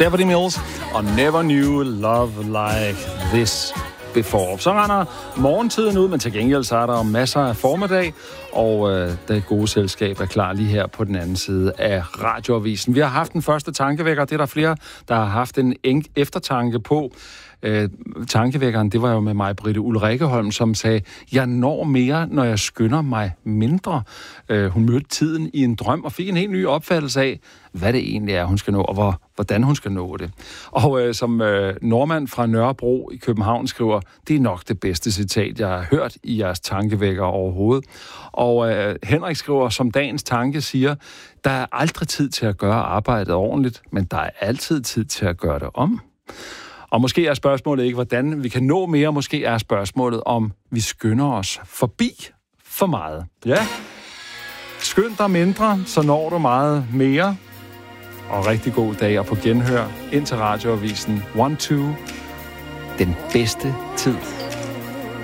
Stephanie Mills og Never Knew Love Like This Before. Så render morgentiden ud, men til gengæld så er der masser af formiddag, og det gode selskab er klar lige her på den anden side af radioavisen. Vi har haft den første tankevækker. Det er der flere, der har haft en eftertanke på. Tankevækkeren, det var jo med mig, Britte Ulrikkeholm, som sagde, jeg når mere, når jeg skynder mig mindre. Hun mødte tiden i en drøm og fik en helt ny opfattelse af, hvad det egentlig er, hun skal nå, og hvordan hun skal nå det. Og som nordmand fra Nørrebro i København skriver, det er nok det bedste citat, jeg har hørt i jeres tankevækker overhovedet. Og Henrik skriver, som dagens tanke siger, der er aldrig tid til at gøre arbejdet ordentligt, men der er altid tid til at gøre det om. Og måske er spørgsmålet ikke, hvordan vi kan nå mere. Måske er spørgsmålet, om vi skynder os forbi for meget. Ja, skynd dig mindre, så når du meget mere. Og rigtig god dag og på genhør ind til radioavisen 1-2. Den bedste tid.